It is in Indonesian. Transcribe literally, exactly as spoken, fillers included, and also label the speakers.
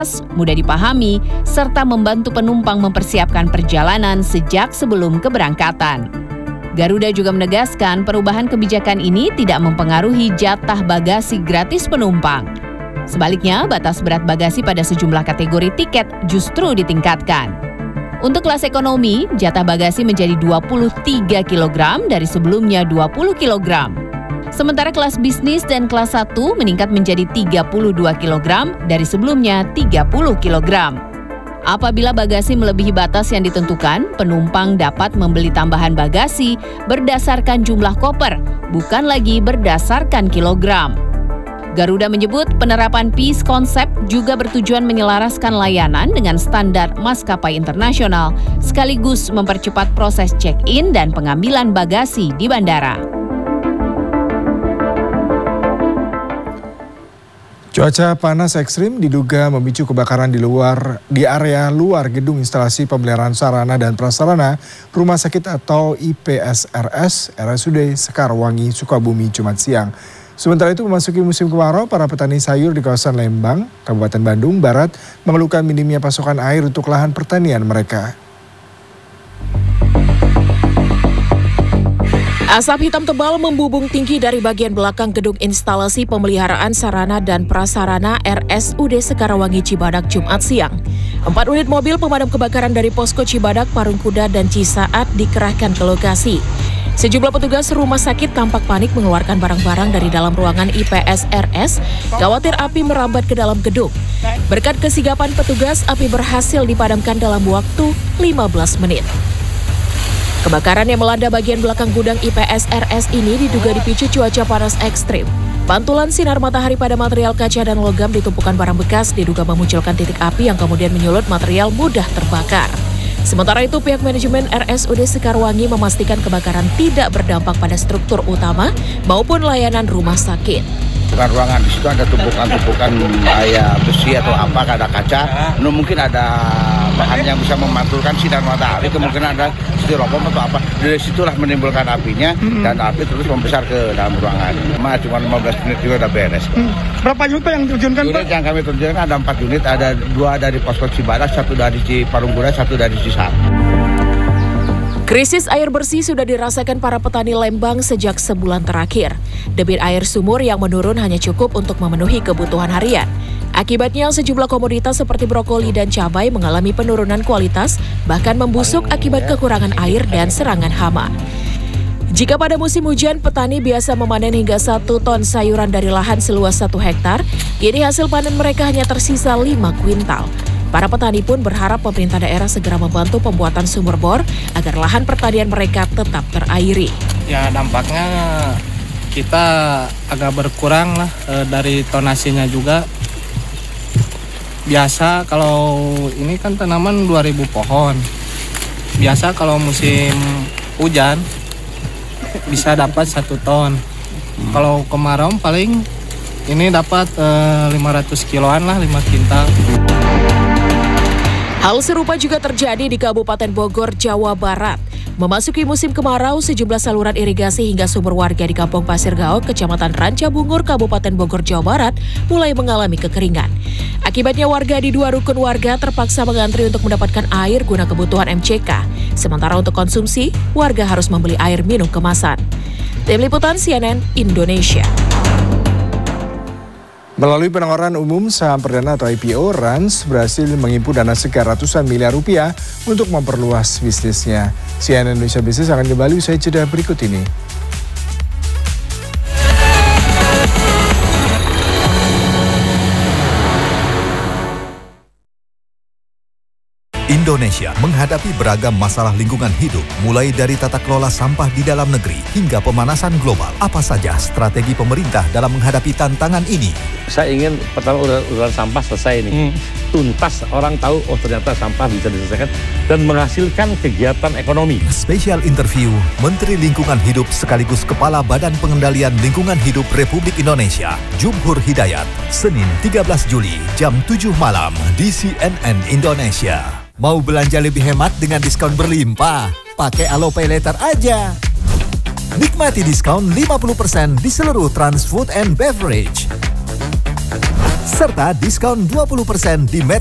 Speaker 1: mudah dipahami, serta membantu penumpang mempersiapkan perjalanan sejak sebelum keberangkatan. Garuda juga menegaskan perubahan kebijakan ini tidak mempengaruhi jatah bagasi gratis penumpang. Sebaliknya, batas berat bagasi pada sejumlah kategori tiket justru ditingkatkan. Untuk kelas ekonomi, jatah bagasi menjadi dua puluh tiga kilogram dari sebelumnya dua puluh kilogram. Sementara kelas bisnis dan kelas satu meningkat menjadi tiga puluh dua kilogram dari sebelumnya tiga puluh kilogram. Apabila bagasi melebihi batas yang ditentukan, penumpang dapat membeli tambahan bagasi berdasarkan jumlah koper, bukan lagi berdasarkan kilogram. Garuda menyebut penerapan Peace Concept juga bertujuan menyelaraskan layanan dengan standar maskapai internasional, sekaligus mempercepat proses check-in dan pengambilan bagasi di bandara.
Speaker 2: Cuaca panas ekstrim diduga memicu kebakaran di luar di area luar gedung instalasi pemeliharaan sarana dan prasarana Rumah Sakit atau I P S R S R S U D Sekarwangi, Sukabumi, Jumat siang. Sementara itu memasuki musim kemarau, para petani sayur di kawasan Lembang, Kabupaten Bandung Barat mengeluhkan minimnya pasokan air untuk lahan pertanian mereka.
Speaker 3: Asap hitam tebal membubung tinggi dari bagian belakang gedung instalasi pemeliharaan sarana dan prasarana R S U D Sekarwangi Cibadak Jumat siang. Empat unit mobil pemadam kebakaran dari Posko Cibadak, Parungkuda, dan Cisaat dikerahkan ke lokasi. Sejumlah petugas rumah sakit tampak panik mengeluarkan barang-barang dari dalam ruangan I P S R S, khawatir api merambat ke dalam gedung. Berkat kesigapan petugas, api berhasil dipadamkan dalam waktu lima belas menit. Kebakaran yang melanda bagian belakang gudang I P S R S ini diduga dipicu cuaca panas ekstrim. Pantulan sinar matahari pada material kaca dan logam di tumpukan barang bekas diduga memunculkan titik api yang kemudian menyulut material mudah terbakar. Sementara itu, pihak manajemen R S U D Sekarwangi memastikan kebakaran tidak berdampak pada struktur utama maupun layanan rumah sakit.
Speaker 4: Bukan ruangan, di situ ada tumpukan-tumpukan kayak besi atau apa, ada kaca. No, mungkin ada bahan yang bisa memantulkan sinar matahari, kemungkinan ada styrofoam atau apa. Dari situlah menimbulkan apinya, mm-hmm. dan api terus membesar ke dalam ruangan. Cuma cuma lima belas menit juga udah beres. Hmm.
Speaker 5: Berapa unit Pak yang terjunkan, Pak?
Speaker 4: Unit yang kami terjunkan ada empat unit, ada dua dari Posko Cibadak, satu dari Parungkuda, satu dari Cisaat.
Speaker 3: Krisis air bersih sudah dirasakan para petani Lembang sejak sebulan terakhir. Debit air sumur yang menurun hanya cukup untuk memenuhi kebutuhan harian. Akibatnya sejumlah komoditas seperti brokoli dan cabai mengalami penurunan kualitas, bahkan membusuk akibat kekurangan air dan serangan hama. Jika pada musim hujan, petani biasa memanen hingga satu ton sayuran dari lahan seluas satu hektar, kini hasil panen mereka hanya tersisa lima kuintal. Para petani pun berharap pemerintah daerah segera membantu pembuatan sumur bor agar lahan pertanian mereka tetap terairi.
Speaker 6: Ya, dampaknya kita agak berkurang lah e, dari tonasinya juga. Biasa kalau ini kan tanaman dua ribu pohon. Biasa kalau musim hujan bisa dapat satu ton. Hmm. Kalau kemarau paling ini dapat e, lima ratus kiloan lah, lima kintal.
Speaker 3: Hal serupa juga terjadi di Kabupaten Bogor, Jawa Barat. Memasuki musim kemarau, sejumlah saluran irigasi hingga sumber warga di Kampung Pasir Gaok, Kecamatan Ranca Bungur, Kabupaten Bogor, Jawa Barat, mulai mengalami kekeringan. Akibatnya warga di dua rukun warga terpaksa mengantri untuk mendapatkan air guna kebutuhan M C K. Sementara untuk konsumsi, warga harus membeli air minum kemasan. Tim Liputan C N N Indonesia.
Speaker 2: Melalui penawaran umum saham perdana atau I P O, Rans berhasil menghimpun dana sekitar ratusan miliar rupiah untuk memperluas bisnisnya. C N N Indonesia Business akan kembali usai jeda berikut ini.
Speaker 7: Indonesia menghadapi beragam masalah lingkungan hidup, mulai dari tata kelola sampah di dalam negeri hingga pemanasan global. Apa saja strategi pemerintah dalam menghadapi tantangan ini?
Speaker 8: Saya ingin pertama urusan sampah selesai nih, hmm. tuntas, orang tahu oh ternyata sampah bisa diselesaikan dan menghasilkan kegiatan ekonomi.
Speaker 7: Spesial interview Menteri Lingkungan Hidup sekaligus Kepala Badan Pengendalian Lingkungan Hidup Republik Indonesia, Jumhur Hidayat, Senin tiga belas Juli jam tujuh malam di C N N Indonesia. Mau belanja lebih hemat dengan diskon berlimpah? Pakai Alo Pay Later aja. Nikmati diskon lima puluh persen di seluruh Trans Food and Beverage. serta diskon dua puluh persen di